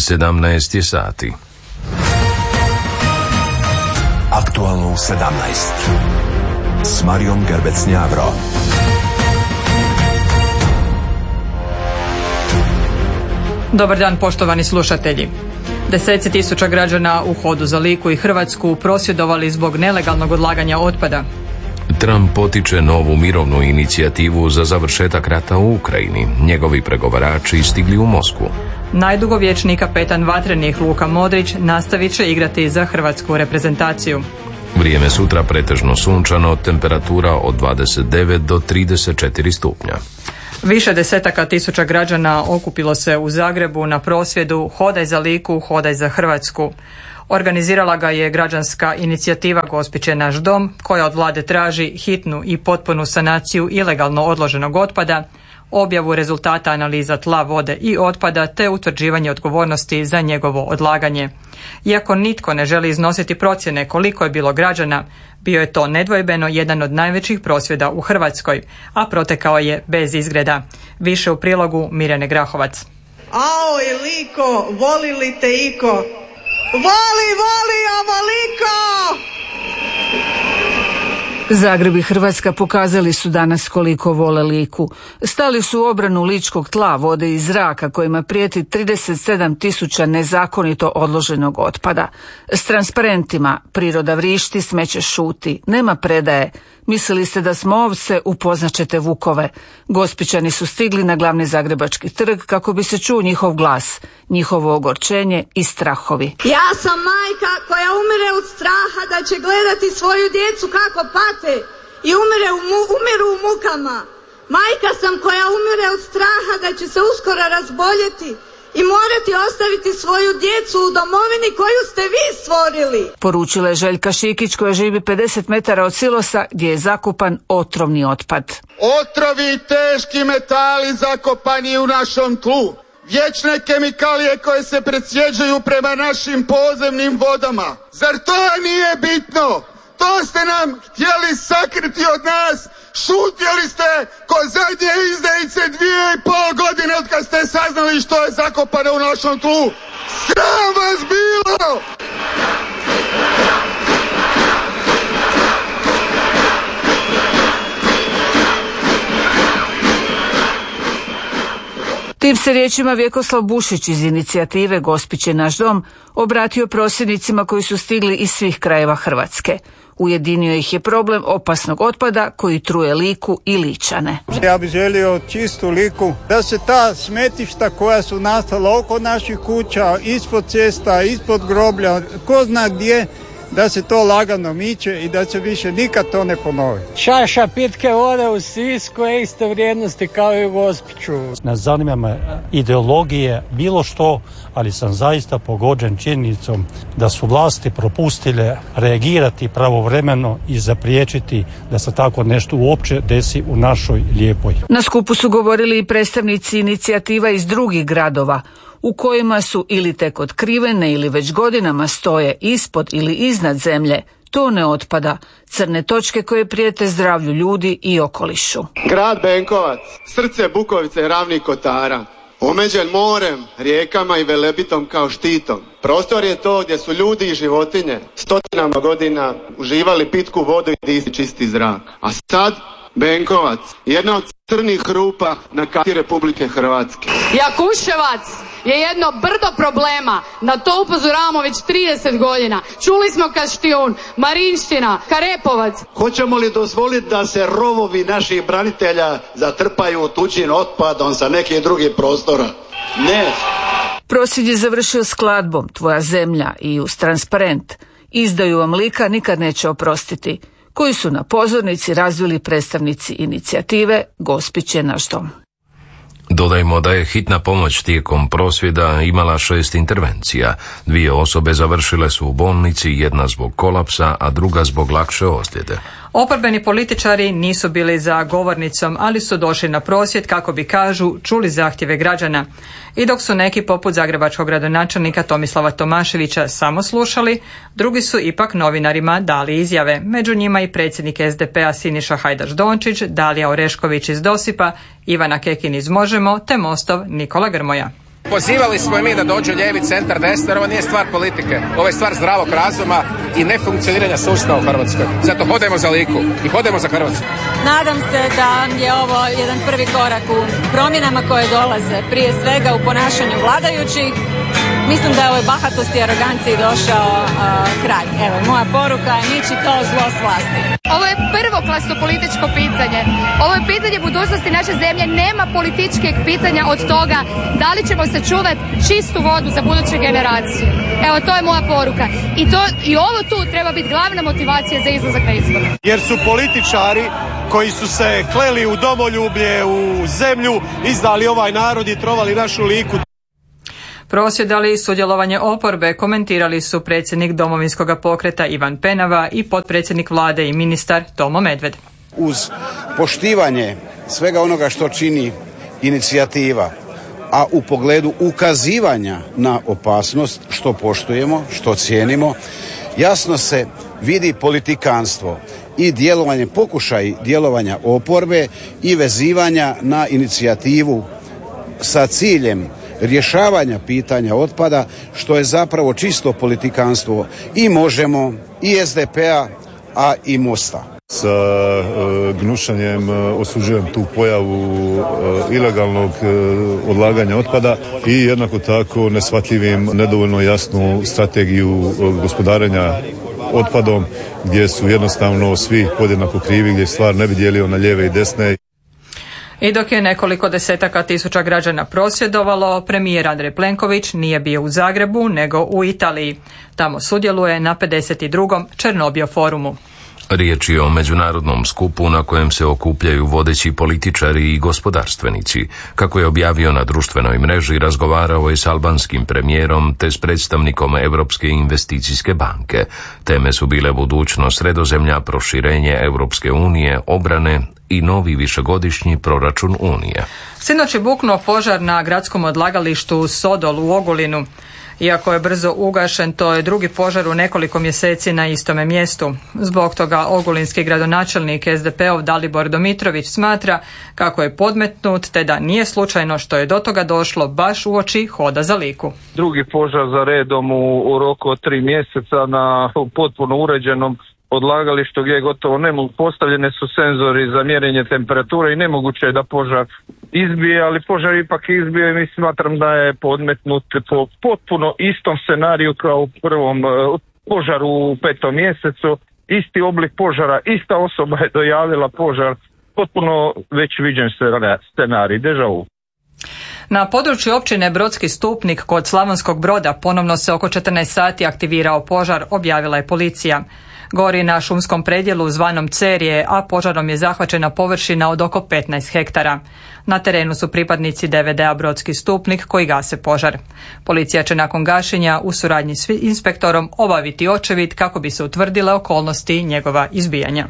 17 sati. Aktualno u 17 s Marijom Gerbec-Njavro. Dobar dan, poštovani slušatelji. Deseci tisuća građana u hodu za Liku i Hrvatsku prosvjedovali zbog nelegalnog odlaganja otpada. Trump potiče novu mirovnu inicijativu za završetak rata u Ukrajini. Njegovi pregovarači stigli u Moskvu. Najdugovječniji kapetan vatrenih Luka Modrić nastavit će igrati za hrvatsku reprezentaciju. Vrijeme sutra pretežno sunčano, temperatura od 29 do 34 stupnja. Više desetaka tisuća građana okupilo se u Zagrebu na prosvjedu Hodaj za Liku, hodaj za Hrvatsku. Organizirala ga je građanska inicijativa Gospić je naš dom, koja od vlade traži hitnu i potpunu sanaciju ilegalno odloženog otpada, objavu rezultata analiza tla, vode i otpada te utvrđivanje odgovornosti za njegovo odlaganje. Iako nitko ne želi iznositi procjene koliko je bilo građana, bio je to nedvojbeno jedan od najvećih prosvjeda u Hrvatskoj, a protekao je bez izgreda. Više u prilogu Mirjane Grahovac. Ao je Liko, voli li te iko? Voli, ovo Liko! Zagreb i Hrvatska pokazali su danas koliko vole Liku. Stali su u obranu ličkog tla, vode i zraka kojima prijeti 37.000 nezakonito odloženog otpada. S transparentima priroda vrišti, smeće šuti, nema predaje. Mislili ste da smo ovce, upoznaćete vukove. Gospićani su stigli na glavni zagrebački trg kako bi se čuo njihov glas, njihovo ogorčenje i strahovi. Ja sam majka koja umire od straha da će gledati svoju djecu kako pate i umiru u mukama. Majka sam koja umire od straha da će se uskoro razboljeti i morati ostaviti svoju djecu u domovini koju ste vi stvorili. Poručila je Željka Šikić koja živi 50 metara od silosa gdje je zakopan otrovni otpad. Otrovi i teški metali zakopani u našom tlu. Vječne kemikalije koje se presjeđuju prema našim podzemnim vodama. Zar to nije bitno? To ste nam htjeli sakriti od nas. Šutjeli ste ko zadnje izdajice 2,5 godine od kad ste saznali što je zakopano u našom tlu. Sram vas bilo! Tim se riječima Vjekoslav Bušić iz inicijative Gospić je naš dom obratio prosvjednicima koji su stigli iz svih krajeva Hrvatske. Ujedinio ih je problem opasnog otpada koji truje Liku i Ličane. Ja bih želio čistu Liku, da se ta smetišta koja su nastala oko naših kuća, ispod cesta, ispod groblja, ko zna gdje, da se to lagano miče i da se više nikad to ne ponovi. Čaša pitke vode u Sisku je iste vrijednosti kao i u Gospiću. Ne zanima me ideologije, bilo što, ali sam zaista pogođen činjenicom da su vlasti propustile reagirati pravovremeno i zapriječiti da se tako nešto uopće desi u našoj lijepoj. Na skupu su govorili i predstavnici inicijativa iz drugih gradova, u kojima su ili tek otkrivene ili već godinama stoje ispod ili iznad zemlje tone otpada, crne točke koje prijete zdravlju ljudi i okolišu. Grad Benkovac, srce Bukovice i Ravnih Kotara, omeđen morem, rijekama i Velebitom kao štitom. Prostor je to gdje su ljudi i životinje stotinama godina uživali pitku vodu i disali čisti zrak. A sad Benkovac, jedna od crnih rupa na karti Republike Hrvatske. Jakuševac je jedno brdo problema, na to upozoravamo već 30 godina. Čuli smo Kaštijun, Marinština, Karepovac. Hoćemo li dozvoliti da se rovovi naših branitelja zatrpaju tuđim otpadom sa nekih drugih prostora? Ne. Prosvjed je završio skladbom Tvoja zemlja i uz transparent Izdaju vam Lika nikad neće oprostiti, koji su na pozornici razvili predstavnici inicijative Gospić je naš dom. Dodajmo da je hitna pomoć tijekom prosvjeda imala 6 intervencija. 2 osobe završile su u bolnici, jedna zbog kolapsa, a druga zbog lakše ozljede. Oporbeni političari nisu bili za govornicom, ali su došli na prosvjed kako bi, kažu, čuli zahtjeve građana. I dok su neki poput zagrebačkog gradonačelnika Tomislava Tomaševića samo slušali, drugi su ipak novinarima dali izjave. Među njima i predsjednik SDP-a Siniša Hajdaš Dončić, Dalija Orešković iz Dosipa, Ivana Kekin iz Možemo te Mostov Nikola Grmoja. Pozivali smo i mi da dođu lijevi, centar, desno, jer ovo nije stvar politike. Ovo je stvar zdravog razuma i nefunkcioniranja sustava u Hrvatskoj. Zato hodemo za Liku i hodemo za Hrvatsku. Nadam se da je ovo jedan prvi korak u promjenama koje dolaze, prije svega u ponašanju vladajućih. Mislim da je ovoj bahatosti i aroganciji došao kraj. Evo, moja poruka je niči to zlo s vlasti. Ovo je prvoklasno političko pitanje. Ovo je pitanje budućnosti naše zemlje. Nema političkih pitanja od toga da li ćemo sačuvati čistu vodu za buduće generacije. Evo, to je moja poruka. I ovo tu treba biti glavna motivacija za izlazak na izbore. Jer su političari koji su se kleli u domoljublje, u zemlju, izdali ovaj narod i trovali našu Liku. Prosvjedali i sudjelovanje oporbe komentirali su predsjednik Domovinskog pokreta Ivan Penava i potpredsjednik vlade i ministar Tomo Medved. Uz poštivanje svega onoga što čini inicijativa, a u pogledu ukazivanja na opasnost, što poštujemo, što cijenimo, jasno se vidi politikanstvo i djelovanje, pokušaj djelovanja oporbe i vezivanja na inicijativu sa ciljem rješavanja pitanja otpada, što je zapravo čisto politikanstvo i Možemo, i SDP-a, a i Mosta. Sa gnušanjem osuđujem tu pojavu ilegalnog odlaganja otpada i jednako tako neshvatljivim, nedovoljno jasnu strategiju gospodarenja otpadom, gdje su jednostavno svi podjednako krivi, gdje stvar ne bi dijelio na lijeve i desne. I dok je nekoliko desetaka tisuća građana prosvjedovalo, premijer Andrej Plenković nije bio u Zagrebu nego u Italiji. Tamo sudjeluje na 52. Černobio forumu. Riječ je o međunarodnom skupu na kojem se okupljaju vodeći političari i gospodarstvenici. Kako je objavio na društvenoj mreži, razgovarao je s albanskim premijerom te s predstavnikom Europske investicijske banke. Teme su bile budućnost Sredozemlja, proširenje Europske unije, obrane i novi višegodišnji proračun Unije. Sinoć je buknuo požar na gradskom odlagalištu Sodol u Ogulinu. Iako je brzo ugašen, to je drugi požar u nekoliko mjeseci na istome mjestu. Zbog toga ogulinski gradonačelnik SDP-ov Dalibor Domitrović smatra kako je podmetnut te da nije slučajno što je do toga došlo baš uoči hoda za Liku. Drugi požar za redom u roku od 3 mjeseca na potpuno uređenom odlagalištu gdje je gotovo postavljene su senzori za mjerenje temperature i nemoguće je da požar izbije, ali požar ipak izbije i mi smatram da je podmetnut po potpuno istom scenariju kao u prvom požaru u 5. mjesecu. Isti oblik požara, ista osoba je dojavila požar, potpuno već viđen scenarij, deja vu. Na području općine Brodski Stupnik kod Slavonskog Broda ponovno se oko 14 sati aktivirao požar, objavila je policija. Gori na šumskom predjelu zvanom Cerje, a požarom je zahvaćena površina od oko 15 hektara. Na terenu su pripadnici DVD-a Brodski Stupnik koji gase požar. Policija će nakon gašenja u suradnji s inspektorom obaviti očevid kako bi se utvrdile okolnosti njegova izbijanja.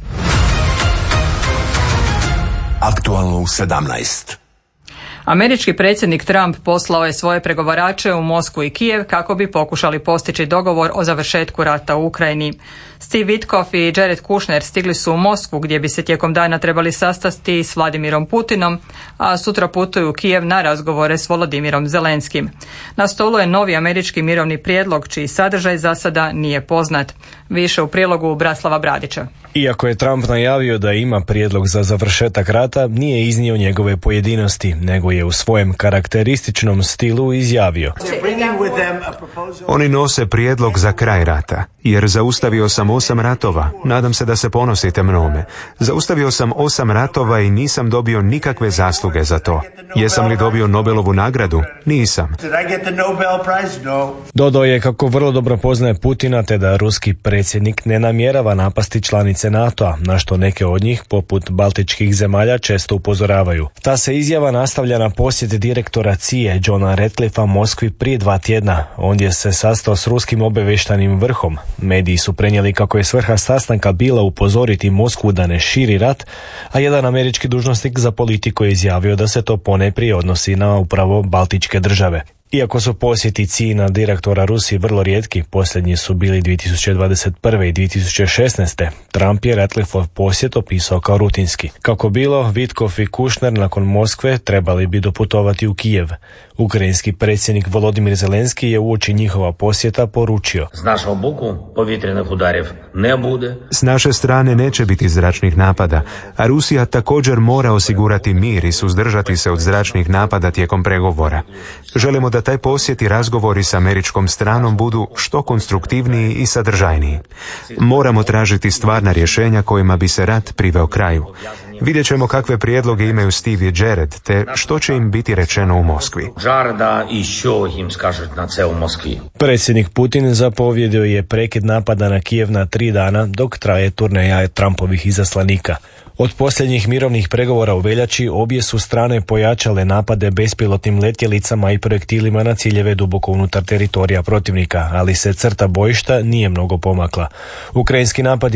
Aktualno u 17. Američki predsjednik Trump poslao je svoje pregovarače u Moskvu i Kijev kako bi pokušali postići dogovor o završetku rata u Ukrajini. Steve Witkoff i Jared Kushner stigli su u Moskvu gdje bi se tijekom dana trebali sastati s Vladimirom Putinom, a sutra putuju u Kijev na razgovore s Volodimirom Zelenskim. Na stolu je novi američki mirovni prijedlog čiji sadržaj za sada nije poznat. Više u prilogu Braslava Bradića. Iako je Trump najavio da ima prijedlog za završetak rata, nije iznio njegove pojedinosti, nego je u svojem karakterističnom stilu izjavio: Oni nose prijedlog za kraj rata, jer zaustavio sam 8 ratova, nadam se da se ponosite mnome. Zaustavio sam 8 ratova i nisam dobio nikakve zasluge za to. Jesam li dobio Nobelovu nagradu? Nisam. Dodao je kako vrlo dobro poznaje Putina te da ruski predsjednik ne namjerava napasti članice NATO-a, na što neke od njih, poput baltičkih zemalja, često upozoravaju. Ta se izjava nastavlja na posjet direktora CIA Johna Ratcliffa Moskvi prije 2 tjedna. Ondje se sastao s ruskim obavještajnim vrhom. Mediji su prenijeli kako je svrha sastanka bila upozoriti Moskvu da ne širi rat, a jedan američki dužnosnik za politiku je izjavio da se to ponajprije odnosi na upravo baltičke države. Iako su posjeti CIA direktora Rusiji vrlo rijetki, posljednji su bili 2021. i 2016. Trump je Ratcliffeov posjet opisao kao rutinski. Kako bilo, Witkoff i Kushner nakon Moskve trebali bi doputovati u Kijev. Ukrajinski predsjednik Volodymyr Zelenski je uoči njihova posjeta poručio: S naše strane neće biti zračnih napada, a Rusija također mora osigurati mir i suzdržati se od zračnih napada tijekom pregovora. Želimo da taj posjet i razgovori s američkom stranom budu što konstruktivniji i sadržajniji. Moramo tražiti stvarna rješenja kojima bi se rat priveo kraju. Vidjet ćemo kakve prijedloge imaju Steve i Jared, te što će im biti rečeno u Moskvi. Predsjednik Putin zapovjedio je prekid napada na Kijev na 3 dana dok traje turneja Trumpovih izaslanika. Od posljednjih mirovnih pregovora u veljači obje su strane pojačale napade bespilotnim letjelicama i projektilima na ciljeve duboko unutar teritorija protivnika, ali se crta bojišta nije mnogo pomakla. Ukrajinski napad